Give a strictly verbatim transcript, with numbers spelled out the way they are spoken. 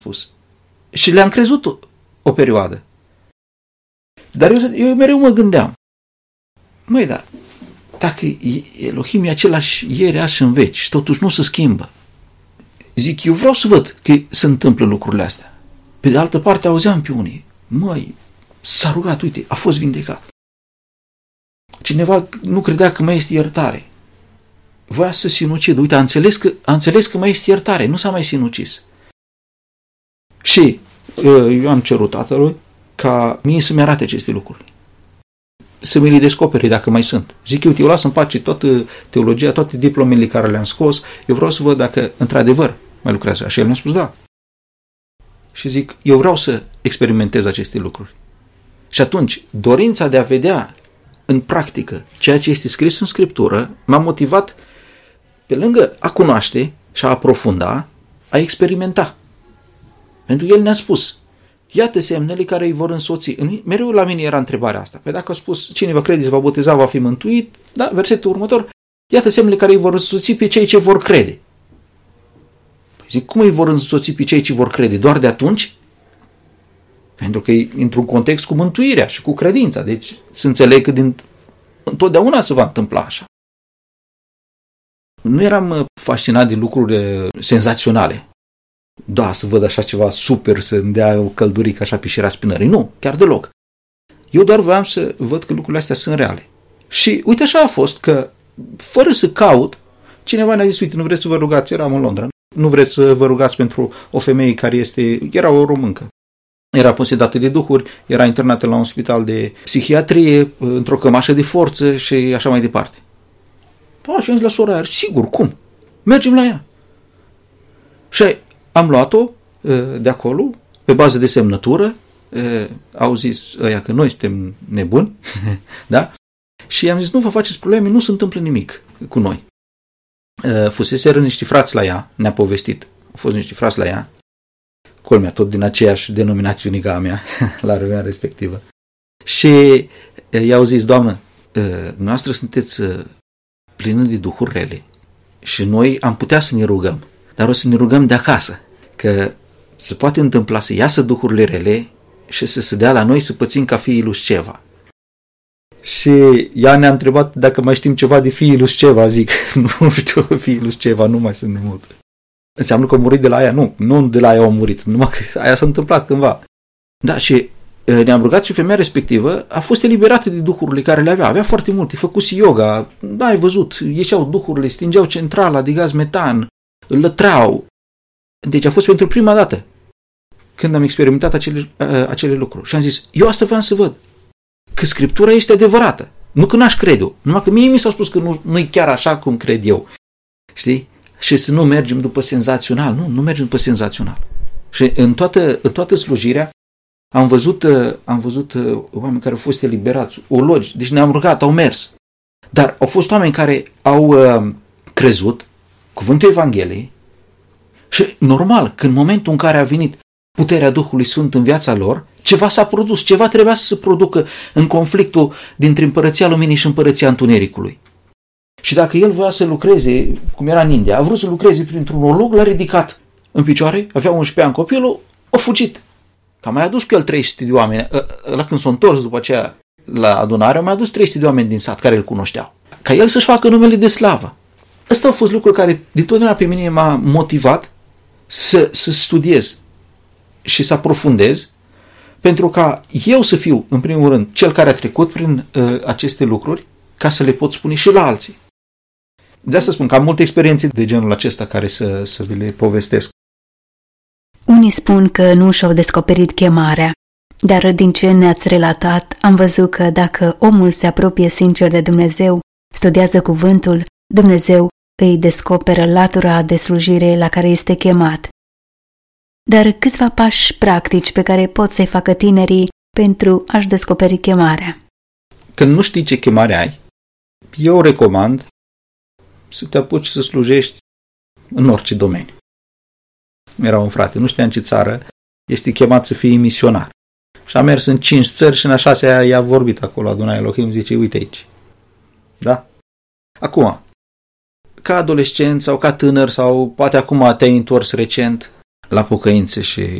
spus. Și le-am crezut o, o perioadă. Dar eu, eu mereu mă gândeam, măi, da, dacă Elohim e același ieri, azi și în veci și totuși nu se schimbă, zic, eu vreau să văd că se întâmplă lucrurile astea. Pe de altă parte auzeam pe unii, măi, s-a rugat, uite, a fost vindecat. Cineva nu credea că mai este iertare. Voia să sinucidă. Uite, a înțeles că, a înțeles că mai este iertare, nu s-a mai sinucis. Și eu am cerut Tatălui ca mie să-mi arate aceste lucruri. Să mi le descopere dacă mai sunt. Zic, uite, eu las în pace toată teologia, toate diplomele care le-am scos, eu vreau să văd dacă într-adevăr mai lucrează. Și el mi-a spus, da. Și zic, eu vreau să experimentez aceste lucruri. Și atunci, dorința de a vedea în practică ceea ce este scris în Scriptură m-a motivat, pe lângă a cunoaște și a aprofunda, a experimenta. Pentru că el ne-a spus, iată semnele care îi vor însoți. Mereu la mine era întrebarea asta. Păi dacă a spus, cine va crede, va boteza, va fi mântuit, da, versetul următor, iată semnele care îi vor însoți pe cei ce vor crede. Păi zic, cum îi vor însoți pe cei ce vor crede? Doar de atunci? Pentru că e într-un context cu mântuirea și cu credința. Deci să înțeleg că din, întotdeauna se va întâmpla așa. Nu eram fascinat de lucruri senzaționale. Da, să văd așa ceva super, să-mi dea o căldurică așa pe șirea spinării. Nu, chiar deloc. Eu doar voiam să văd că lucrurile astea sunt reale. Și uite așa a fost că, fără să caut, cineva ne-a zis, uite, nu vreți să vă rugați, eram în Londra, nu vreți să vă rugați pentru o femeie care este, era o româncă. Era posedată de duhuri, era internată la un spital de psihiatrie, într-o cămașă de forță și așa mai departe. Pa, și am zis la sora aia, sigur, cum? Mergem la ea. Și am luat-o de acolo, pe bază de semnătură, au zis ăia că noi suntem nebuni, da? Și i-am zis, nu vă faceți probleme, nu se întâmplă nimic cu noi. Fuseseră niște frați la ea, ne-a povestit, au fost niște frați la ea, culmea, tot din aceeași denominațiune ca a mea, la vremea respectivă. Și i-au zis, doamnă, noastră sunteți plină de duhuri rele și noi am putea să ne rugăm, dar o să ne rugăm de acasă, că se poate întâmpla să iasă duhurile rele și să se dea la noi să pățim ca fiii lui Sceva. Și ea ne-a întrebat dacă mai știm ceva de fiii lui Sceva, zic, nu știu, fiii lui Sceva nu mai sunt de mult. Înseamnă că au murit de la aia? Nu, nu de la aia au murit, numai că aia s-a întâmplat cândva. Da, și ne-am rugat și femeia respectivă a fost eliberată de duhurile care le avea. Avea foarte multe, făcuse yoga, da, ai văzut, ieșeau duhurile, stingeau centrala de gaz metan, lătreau. Deci a fost pentru prima dată când am experimentat acele, acele lucruri. Și am zis, eu asta vreau să văd, că Scriptura este adevărată. Nu că n-aș crede-o, numai că mie mi s-a spus că nu, nu e chiar așa cum cred eu. Știi? Și să nu mergem după senzațional. Nu, nu mergem după senzațional. Și în toată, în toată slujirea am văzut, am văzut oameni care au fost eliberați, ologi, deci ne-am rugat, au mers. Dar au fost oameni care au uh, crezut cuvântul Evangheliei și normal că în momentul în care a venit puterea Duhului Sfânt în viața lor, ceva s-a produs, ceva trebuia să se producă în conflictul dintre împărăția luminii și împărăția întunericului. Și dacă el voia să lucreze, cum era în India, a vrut să lucreze printr-un olog, l-a ridicat în picioare, avea unsprezece ani copilul, a fugit. Că a mai adus cu el trei sute de oameni. La când s-a întors după aceea la adunare, a mai adus trei sute de oameni din sat care îl cunoșteau. Ca el să-și facă numele de slavă. Ăsta au fost lucruri care de totdeauna pe mine m-a motivat să, să studiez și să aprofundez, pentru ca eu să fiu, în primul rând, cel care a trecut prin uh, aceste lucruri, ca să le pot spune și la alții. De asta spun că am multe experiențe de genul acesta care să, să vi le povestesc. Unii spun că nu și-au descoperit chemarea, dar din ce ne-ați relatat, am văzut că dacă omul se apropie sincer de Dumnezeu, studiază cuvântul, Dumnezeu îi descoperă latura de slujire la care este chemat. Dar câțiva pași practici pe care pot să-i facă tinerii pentru a-și descoperi chemarea? Când nu știi ce chemare ai, eu recomand să te apuci să slujești în orice domeniu. Era un frate, nu știa în ce țară, este chemat să fie misionar. Și a mers în cinci țări și în a șasea i-a vorbit acolo, aduna Elohim, zice, uite aici. Da? Acum, ca adolescent sau ca tânăr sau poate acum te-ai întors recent, la pocăință și